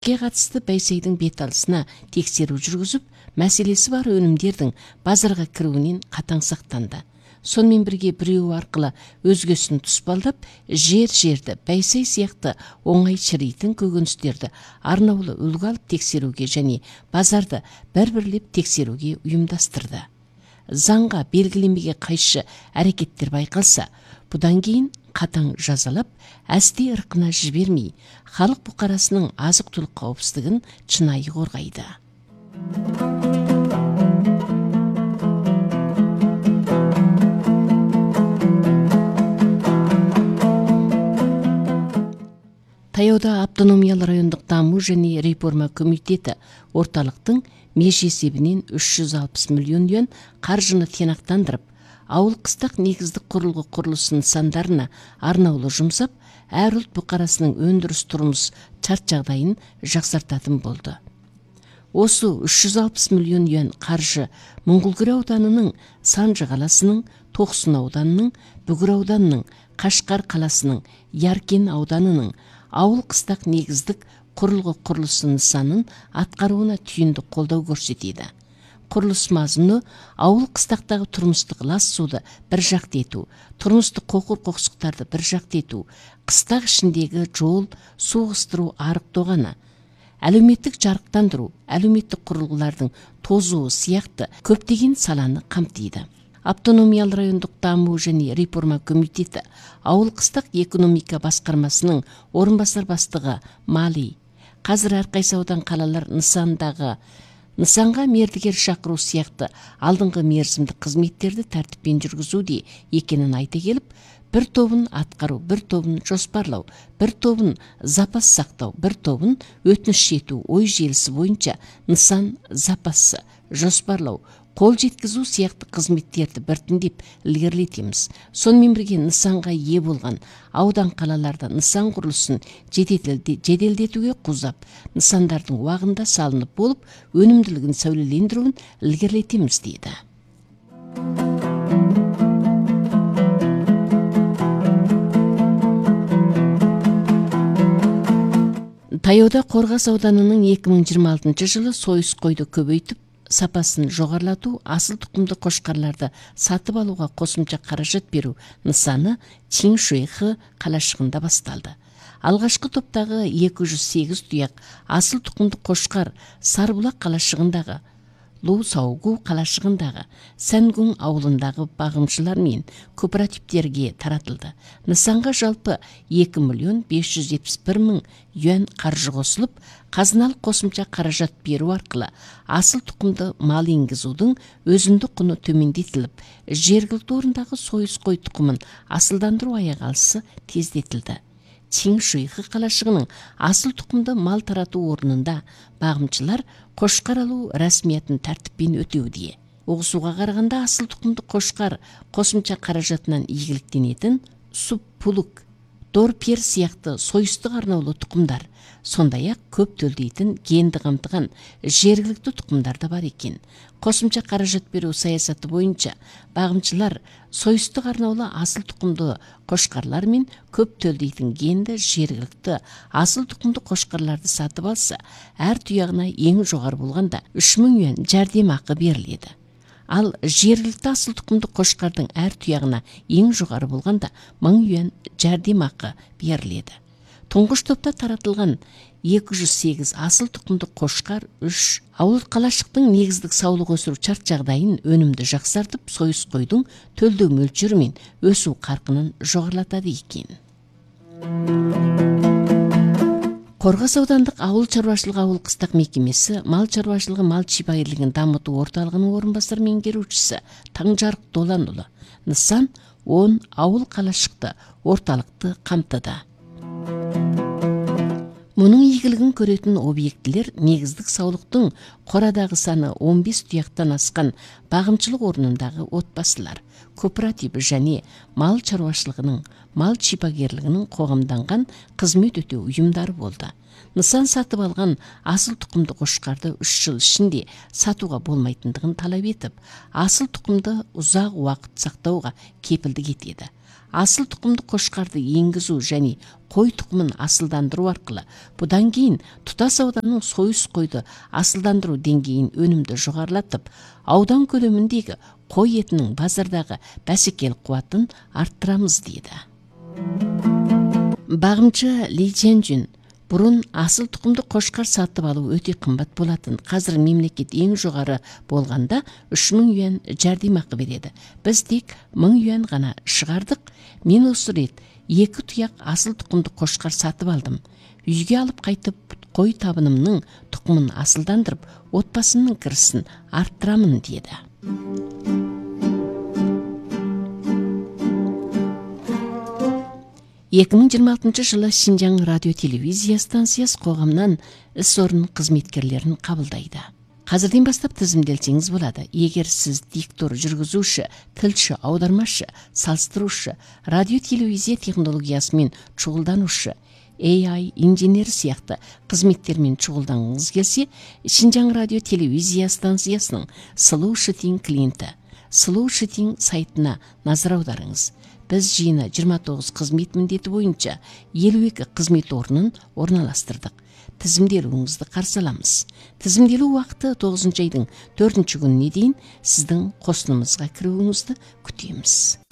қатысты Байсейдің беталысына тексеру жүргізіп, мәселесі бар өнімдердің базарға кіруінен қатаң сақтанды. Сонымен бірге біреу арқылы өзгесін тұспалдап, жерді Байсей сияқты оңай шіритін көкөністерді арнаулы үлгі алып тексеруге және базарды бір-бірлеп тексеруге ұйымдастырды. Заңға белгіленбеген қайшы әрекеттер байқалса, бұдан кейін қатаң жазалап, әсте ырқына жібермей, халық бұқарасының азық-түлік қауіпсіздігін шынайы қорғайды. Таяуда автономиялы райондық даму және реформа комитеті орталықтың меж есебінен 360 миллион юан қаржыны тиянақтандырып, ауыл қыстақ негіздік құрылғы құрылысы нысандарына арнаулы жұмсап, әр ұлт бұқарасының өндіріс тұрмыс шарт жағдайын жақсартатын болды. Осы 360 миллион юан қаржы Мұңғылгүре ауданының Санжы қаласының, Тоқсын ауданының, Бүгір ауданының, Қашқар қаласының, Яркен ауданының ауыл қыстақ негіздік құрылғы құрылысы нысанын атқаруына түйінді қолдау көрсетеді. Құрылыс мазмұны ауыл қыстақтағы тұрмыстық лас суды бір жақты ету, тұрмыстық қоқыр-қоқсықтарды бір жақты ету, қыстақ ішіндегі жол, су ығыстыру, арық тоғаны, әлеуметтік жарықтандыру, әлеуметтік құрылғылардың тозуы сияқты көптеген саланы қамтиды. Автономиялы райондық даму және реформа комитеті ауыл қыстақ экономика басқармасының орынбасар бастығы Мали, қазір әрқайсы аудан қалалар нысанға мердігер шақыру сияқты алдыңғы мерзімді қызметтерді тәртіппен жүргізуде екенін айта келіп, бір тобын атқару, бір тобын жоспарлау, бір тобын запас сақтау, бір тобын өтініш ету ой желісі бойынша нысан запасы, жоспарлау, қол жеткізу сияқты қызметтерді біртіндеп ілгерілетеміз. Сонымен бірге нысанға ие болған аудан қалаларда нысан құрылысын жеделдетуге қозап, нысандардың уағында салынып болып, өнімділігін сәулелендіруін ілгерілетеміз дейді. Таяуда Қорғас ауданының 2026 жылы сойыс қойды көбейтіп, сапасын жоғарлату, асыл тұқымды қошқарларды сатып алуға қосымша қаражат беру нысаны Чиншуйхы қалашығында басталды. Алғашқы топтағы 208 тұяқ асыл тұқымды қошқар Сарбұлақ қалашығындағы, Лу-Саугу қалашығындағы, Сәнгүн ауылындағы бағымшылар мен кооперативтерге таратылды. Нысанға жалпы 2 миллион 571 мың юан қаржы қосылып, қазыналық қосымша қаражат беру арқылы асыл тұқымды мал енгізудің өзіндік құны төмендетіліп, жергілікті орындағы сойыс қой тұқымын асылдандыру аяғалысы тездетілді. Чиншуйхы қалашығының асыл тұқымды мал тарату орнында бағымшылар қошқар алу рәсмиятын тәртіппен өтеуде. Оғысуға қарағанда асыл тұқымды қошқар қосымша қаражатынан игіліктенетін субпулук, дорпер сияқты сойыстық арнаулы тұқымдар, сондай-ақ көп төлдейтін генді қамтыған жергілікті тұқымдар да бар екен. Қосымша қаражат беру саясаты бойынша бағымшылар сойыстық арнаулы асыл тұқымды қошқарлар мен көп төлдейтін генді жергілікті асыл тұқымды қошқарларды сатып алса, әр тұяғына ең жоғары болғанда 3000 юан жәрдемақы беріледі. Ал жергілікті асыл тұқымды қошқардың әр тұяғына ең жоғары болғанда 1000 юан жәрдемақы беріледі. Тұңғыш топта таратылған 208 асыл тұқымды қошқар 3 ауыл қалашықтың негіздік саулық өсіру шарт жағдайын өнімді жақсартып, сойыс қойдың төлдеу мөлшері мен өсу қарқынын жоғарылатады екен. Қорғас аудандық ауыл шаруашылығы ауыл қыстақ мекемесі мал шаруашылығы мал шипайырлығын дамыту орталығының орынбасар меңгерушісі Таңжарық Доланұлы нысан 10 ауыл қалашықты орталықты қамтыды. Мұның игілігін көретін объектілер негіздік саулықтың қорадағы саны 15 тұяқтан асқан бағымшылық орнындағы отбасылар, кооперативі және мал шаруашылығының, мал шипагерлігінің қоғамданған қызмет өтеу ұйымдары болды. Нысан сатып алған асыл тұқымды қошқарды 3 жыл ішінде сатуға болмайтындығын талап етіп, асыл тұқымды ұзақ уақыт сақтауға кепілдік етеді. асыл тұқымды қошқарды енгізу және қой тұқымын асылдандыру арқылы бұдан кейін тұтас ауданның сойыс қойды асылдандыру деңгейін өнімді жоғарылатып, аудан көлеміндегі қой етінің базардағы бәсекелік қуатын арттырамыз дейді. Бағымшы Ли Чжэнжун: бұрын асыл тұқымды қошқар сатып алу өте қымбат болатын. Қазір мемлекет ең жоғары болғанда 3000 юан жәрдемақы береді. Біз тек 1000 юан ғана шығардық. Мен осы рет 2 тұяқ асыл тұқымды қошқар сатып алдым. Үйге алып қайтып, қой табынымның тұқымын асылдандырып, отбасымның кірісін арттырамын деді. 2026 жылы Шинжаң радио телевизия станциясы қоғамнан іс орын қызметкерлерін қабылдайды. Қазірден бастап тізімделсеңіз болады. Егер сіз диктор, жүргізуші, тілші, аудармашы, салыстырушы, радио телевизия технологиясымен шұғылданушы, AI инженер сияқты қызметтермен шұғылданғыңыз келсе, Шинжаң радио телевизия станциясының Slow Shitting клиенті Slow Shitting сайтына назар аударыңыз. Біз жиына 29 қызмет міндеті бойынша 52 қызмет орнын орналастырдық. Тізімделуіңізді қарсы аламыз. Тізімделу уақыты 9 айдың 4 күніне дейін. Сіздің қосынымызға кіруіңізді күтеміз.